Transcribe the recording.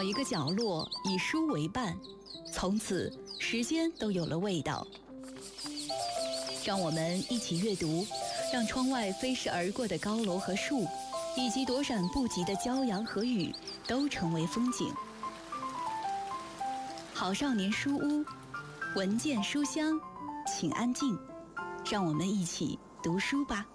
一个角落，以书为伴，从此时间都有了味道。让我们一起阅读，让窗外飞逝而过的高楼和树，以及躲闪不及的骄阳和雨，都成为风景。好少年书屋，文件书香，请安静，让我们一起读书吧。